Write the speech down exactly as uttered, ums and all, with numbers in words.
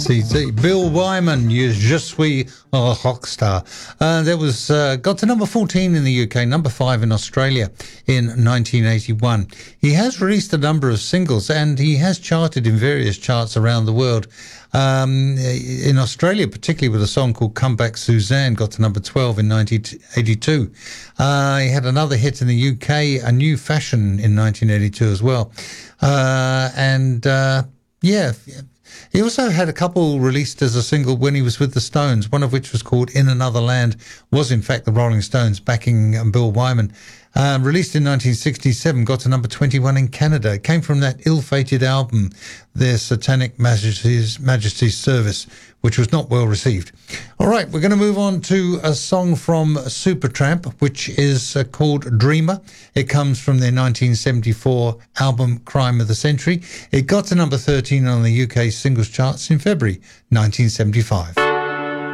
C C. Bill Wyman, Je suis un rockstar. Uh, that was uh, got to number fourteen in the U K, number five in Australia in nineteen eighty-one. He has released a number of singles and he has charted in various charts around the world. Um, in Australia, particularly with a song called Come Back Suzanne, got to number twelve in nineteen eighty-two. Uh, he had another hit in the U K, A New Fashion, in nineteen eighty-two as well. Uh, and uh, yeah, he also had a couple released as a single when he was with the Stones, one of which was called In Another Land, was in fact the Rolling Stones backing Bill Wyman. Uh, released in nineteen sixty-seven, got to number twenty-one in Canada. It came from that ill-fated album, Their Satanic Majesty's, Majesty's Service, which was not well received. All right, we're going to move on to a song from Supertramp, which is uh, called Dreamer. It comes from their nineteen seventy-four album Crime of the Century. It got to number thirteen on the U K singles charts in February nineteen seventy-five.